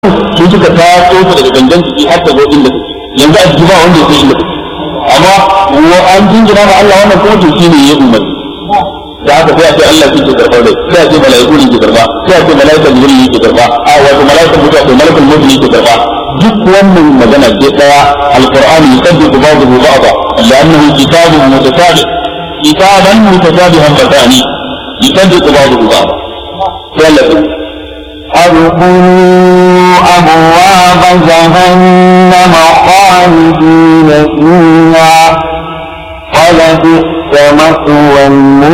su suka taso daga gangan jiki har ta zo inda yanzu a jiki ba wanda ya sai inda amma an jingina ma Allah wannan kuma to shine ya umar da haka sai a ce Allah shi ke karɓar rai sai a ce mala'iku ne ke karɓa sai a ce mala'ika jibril ne ke karɓa a wato mala'ika mutuwa ko mala'ikul maut ne ke karɓa duk wannan magana ce daya alqur'ani yusaddiqu ba'dahu ba'da li'annahu kitabun mutatabi kitaban mutatabihan fatani yusaddiqu ba'dahu ba'da sai Allah ادخلوا أبواب جهنم خالدين فيها ولبئس مثوى